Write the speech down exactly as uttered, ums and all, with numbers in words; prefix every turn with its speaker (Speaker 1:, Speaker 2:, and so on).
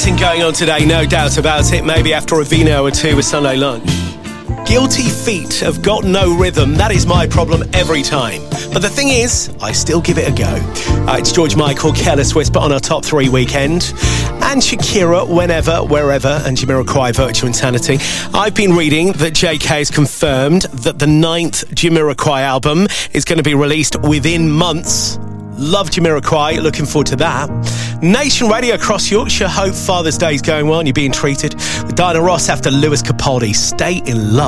Speaker 1: dancing going on today, no doubt about it. Maybe after a vino or two with Sunday lunch. Guilty feet have got no rhythm. That is my problem every time. But the thing is, I still give it a go. Uh, it's George Michael, Careless Whisper on our top three weekend. And Shakira, Whenever, Wherever, and Jamiroquai, Virtual Insanity. I've been reading that J K has confirmed that the ninth Jamiroquai album is going to be released within months. Love Jamiroquai, looking forward to that. Nation Radio across Yorkshire, hope Father's Day is going well and you're being treated. With Diana Ross after Lewis Capaldi, Stay in Love.